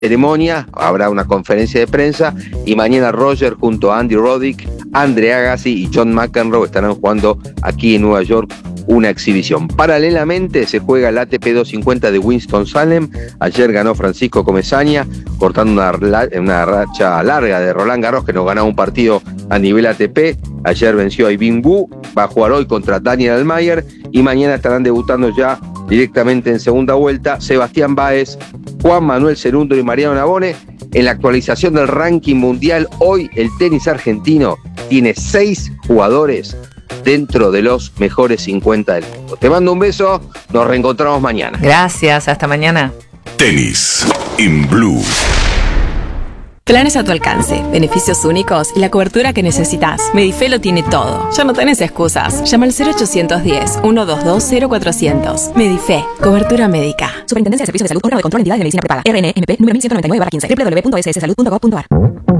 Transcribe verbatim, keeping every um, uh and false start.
ceremonia, habrá una conferencia de prensa y mañana Roger junto a Andy Roddick, Andre Agassi y John McEnroe estarán jugando aquí en Nueva York una exhibición. Paralelamente se juega el A T P doscientos cincuenta de Winston-Salem. Ayer ganó Francisco Comesaña, cortando una, una racha larga de Roland Garros, que nos ganaba un partido a nivel A T P. Ayer venció a Yibing Wu, va a jugar hoy contra Daniel Almayer y mañana estarán debutando ya directamente en segunda vuelta Sebastián Báez, Juan Manuel Cerúndolo y Mariano Navone. En la actualización del ranking mundial, hoy el tenis argentino tiene seis jugadores dentro de los mejores cincuenta del mundo. Te mando un beso, nos reencontramos mañana. Gracias, hasta mañana. Tenis in Blue. Planes a tu alcance, beneficios únicos y la cobertura que necesitas. Medife lo tiene todo. Ya no tenés excusas. Llama al cero ochocientos diez, ciento veintidós, cero cuatrocientos. Medife, cobertura médica. Superintendencia de Servicios de Salud, órgano de control de entidades de medicina prepaga. R N M P número mil ciento noventa y nueve barra quince. doble u doble u doble u punto s s salud punto gov punto a r.